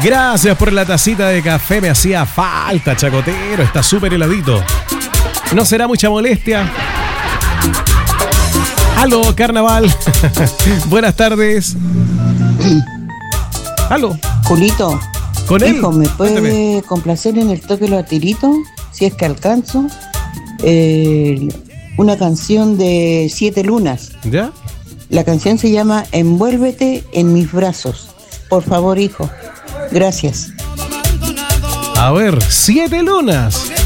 Gracias por la tacita de café, me hacía falta, chacotero, está súper heladito. No será mucha molestia. Aló, carnaval. Buenas tardes. Aló. Julito, ¿Con él? hijo, ¿me puede Cuéntame. complacer en el toque los tiritos? Si es que alcanzo. Una canción de 7 lunas. ¿Ya? La canción se llama Envuélvete en mis brazos. Por favor, hijo. Gracias. A ver, 7 lunas.